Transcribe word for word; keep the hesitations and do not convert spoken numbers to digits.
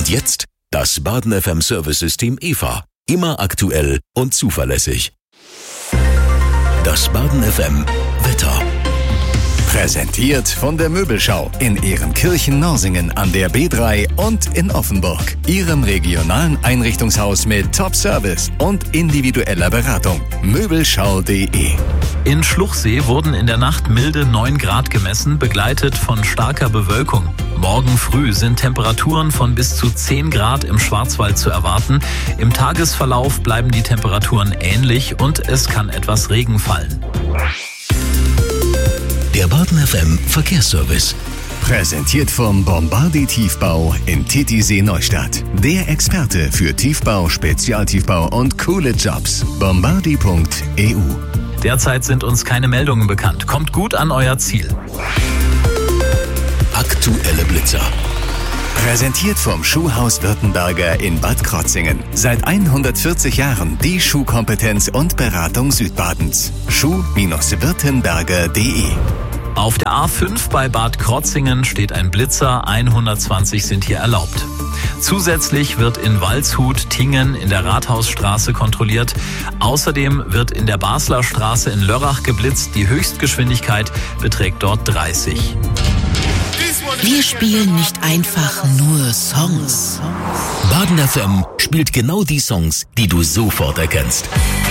Und jetzt das Baden F M Service-System E V A. Immer aktuell und zuverlässig. Das Baden F M Wetter. Präsentiert von der Möbelschau in Ehrenkirchen-Norsingen an der B drei und in Offenburg. Ihrem regionalen Einrichtungshaus mit Top-Service und individueller Beratung. Möbelschau punkt de. In Schluchsee wurden in der Nacht milde neun Grad gemessen, begleitet von starker Bewölkung. Morgen früh sind Temperaturen von bis zu zehn Grad im Schwarzwald zu erwarten. Im Tagesverlauf bleiben die Temperaturen ähnlich und es kann etwas Regen fallen. Der Baden F M Verkehrsservice. Präsentiert vom Bombardi Tiefbau in Titisee Neustadt. Der Experte für Tiefbau, Spezialtiefbau und coole Jobs. bombardi punkt e u. Derzeit sind uns keine Meldungen bekannt. Kommt gut an euer Ziel. Aktuelle Blitzer. Präsentiert vom Schuhhaus Württemberger in Bad Krotzingen. Seit hundertvierzig Jahren die Schuhkompetenz und Beratung Südbadens. schuh Württemberger punkt de. Auf der A fünf bei Bad Krotzingen steht ein Blitzer, hundertzwanzig sind hier erlaubt. Zusätzlich wird in Waldshut, Tingen in der Rathausstraße kontrolliert. Außerdem wird in der Basler Straße in Lörrach geblitzt. Die Höchstgeschwindigkeit beträgt dort dreißig. Wir spielen nicht einfach nur Songs. Baden F M spielt genau die Songs, die du sofort erkennst.